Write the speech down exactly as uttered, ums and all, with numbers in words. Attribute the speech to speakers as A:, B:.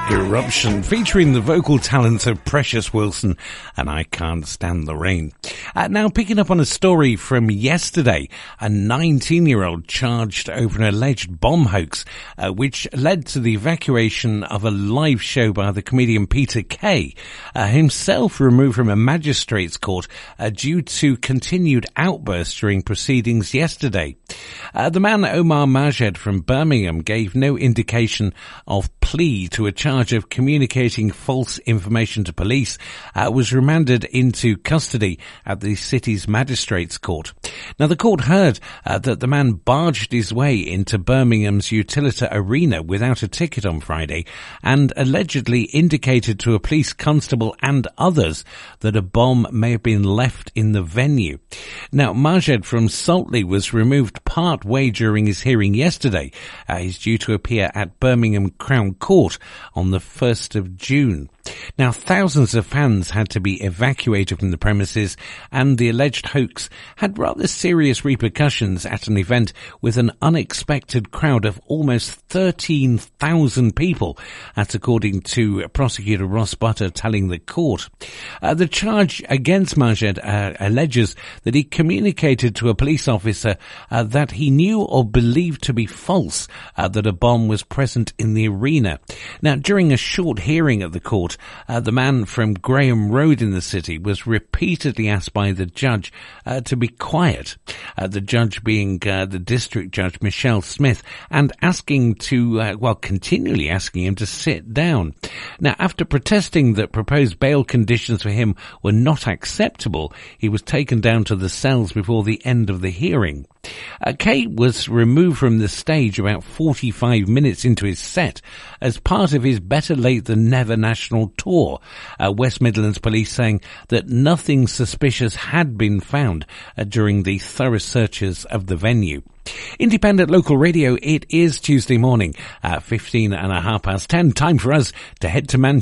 A: Eruption, featuring the vocal talents of Precious Wilson and I Can't Stand the Rain. Uh, now, picking up on a story from yesterday, a nineteen-year-old charged over an alleged bomb hoax, uh, which led to the evacuation of a live show by the comedian Peter Kay, uh, himself removed from a magistrate's court uh, due to continued outbursts during proceedings yesterday. Uh, the man Omar Majed from Birmingham gave no indication of plea to a charge of communicating false information to police, uh, was remanded into custody at the city's magistrates' court. Now, the court heard uh, that the man barged his way into Birmingham's Utilita Arena without a ticket on Friday and allegedly indicated to a police constable and others that a bomb may have been left in the venue. Now, Majed from Saltley was removed part way during his hearing yesterday. Uh, he's due to appear at Birmingham Crown Court on the first of June. Now, thousands of fans had to be evacuated from the premises, and the alleged hoax had rather serious repercussions at an event with an unexpected crowd of almost thirteen thousand people. That's according to prosecutor Ross Butter telling the court. Uh, the charge against Majed uh, alleges that he communicated to a police officer uh, that he knew or believed to be false uh, that a bomb was present in the arena. Now, during a short hearing at the court, Uh, the man from Graham Road in the city was repeatedly asked by the judge uh, to be quiet, uh, the judge being uh, the district judge Michelle Smith, and asking to, uh, well, continually asking him to sit down. Now, after protesting that proposed bail conditions for him were not acceptable, he was taken down to the cells before the end of the hearing. Uh, Kay was removed from the stage about forty-five minutes into his set as part of his Better Late Than Never national tour. Uh, West Midlands Police saying that nothing suspicious had been found uh, during the thorough searches of the venue. Independent local radio, it is Tuesday morning at fifteen and a half past ten. Time for us to head to Manchester.